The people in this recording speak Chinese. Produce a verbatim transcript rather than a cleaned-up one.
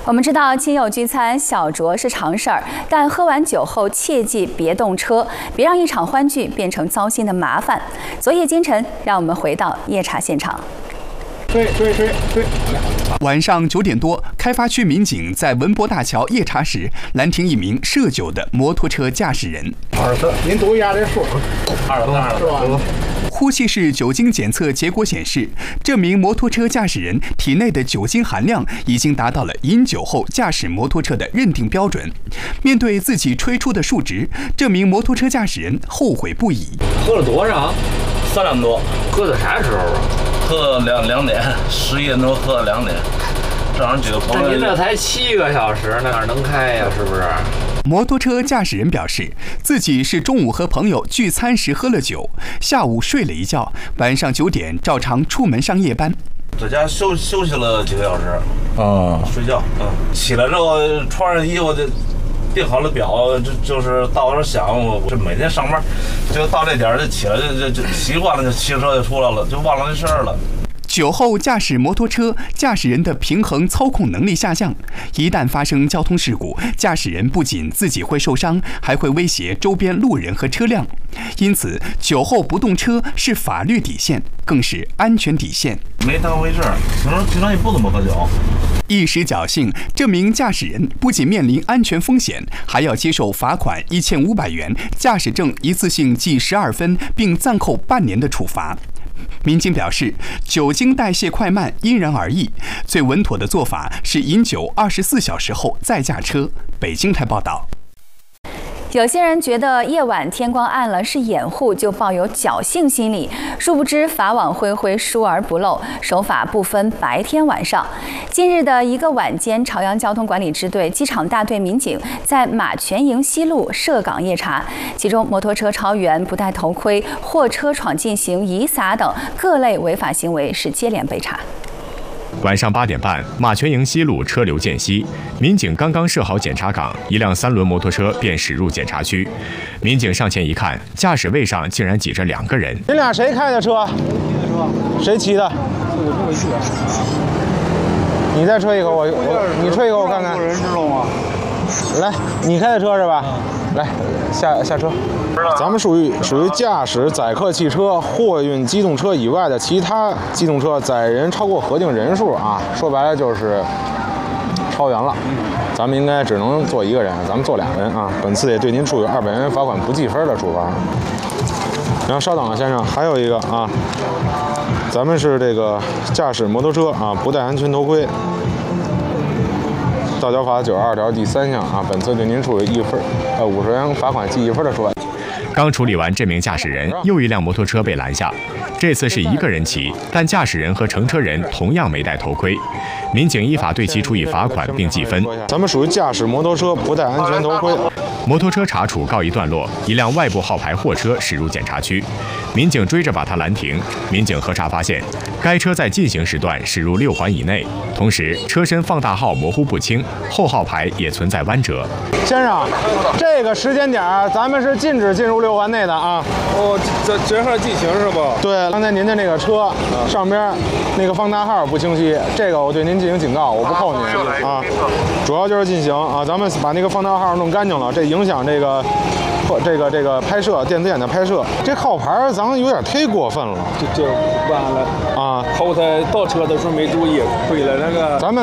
我们知道亲友聚餐小酌是常事儿，但喝完酒后切记别动车，别让一场欢聚变成糟心的麻烦。昨夜今晨，让我们回到夜查现场。 追追追追！ 晚上九点多，开发区民警在文博大桥夜查时拦停一名涉酒的摩托车驾驶人。 二十四，您读一下这数。二十四，二十四。 呼气式酒精检测结果显示，这名摩托车驾驶人体内的酒精含量已经达到了饮酒后驾驶摩托车的认定标准。面对自己吹出的数值，这名摩托车驾驶人后悔不已。 喝了多少？ 三两多。 喝到啥时候啊？ 喝两两点，十一点多喝到两点。正好几个朋友。 这您这才七个小时，那哪能开呀？是不是？ 摩托车驾驶人表示，自己是中午和朋友聚餐时喝了酒，下午睡了一觉，晚上九点照常出门上夜班。 在家休休息了几个小时， 啊， 睡觉，嗯，起来之后穿上衣服就定好了表，就就是到这想，我这每天上班就到这点就起来就就就习惯了，就骑车就出来了，就忘了这事儿了。 酒后驾驶摩托车，驾驶人的平衡操控能力下降，一旦发生交通事故，驾驶人不仅自己会受伤，还会威胁周边路人和车辆。因此，酒后不动车是法律底线，更是安全底线。 没当回事儿，平常平常也不怎么喝酒。 一时侥幸，这名驾驶人不仅面临安全风险，还要接受罚款一千五百元、驾驶证一次性记十二分，并暂扣半年的处罚。民警表示，酒精代谢快慢因人而异，最稳妥的做法是饮酒二十四小时后再驾车。北京台报道。 有些人觉得夜晚天光暗了是掩护，就抱有侥幸心理，殊不知法网恢恢，疏而不漏，手法不分白天晚上。近日的一个晚间，朝阳交通管理支队机场大队民警在马泉营西路设岗夜查，其中摩托车超员、不戴头盔、货车闯进行遗撒等各类违法行为是接连被查。 晚上八点半，马泉营西路车流渐稀，民警刚刚设好检查岗，一辆三轮摩托车便驶入检查区。民警上前一看，驾驶位上竟然挤着两个人。 你俩谁开的车？谁骑的？ 我这个去。 你再吹一口，我我你吹一口我看看。 人知道吗？ 来，你开的车是吧？来，下下车。咱们属于属于驾驶载客汽车、货运机动车以外的其他机动车载人超过核定人数啊，说白了就是超员了。咱们应该只能坐一个人，咱们坐俩人啊。本次也对您处以二百元罚款不记分的处罚。然后稍等啊，先生，还有一个啊，咱们是这个驾驶摩托车啊，不戴安全头盔。道交法九十二条第三项啊，本次对您处以一分呃五十元罚款记一分的处罚。 刚处理完这名驾驶人，又一辆摩托车被拦下，这次是一个人骑，但驾驶人和乘车人同样没戴头盔。民警依法对其处以罚款并记分。 咱们属于驾驶摩托车不戴安全头盔。 摩托车查处告一段落，一辆外部号牌货车驶入检查区，民警追着把它拦停。民警核查发现，该车在进行时段驶入六环以内，同时车身放大号模糊不清，后号牌也存在弯折。 先生，这个时间点咱们是禁止进入六环内的啊。 哦，这这号进行是吧？ 对，刚才您的那个车上边那个放大号不清晰，这个我对您进行警告，我不扣您啊。主要就是进行啊，咱们把那个放大号弄干净了，这影响这个这个这个拍摄电子眼的拍摄。这号牌咱们有点忒过分了， 这这完了啊！ 后台倒车的时候没注意，亏了那个。 咱们。